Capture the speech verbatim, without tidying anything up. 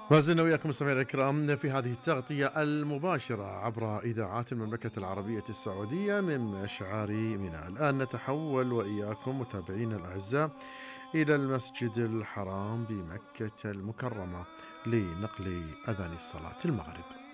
ما زلنا وياكم مستمعينا الكرام في هذه التغطية المباشرة عبر إذاعات المملكة العربية السعودية من مشعر منى. الآن نتحول وإياكم متابعينا الأعزاء إلى المسجد الحرام بمكة المكرمة لنقل أذان صلاة المغرب.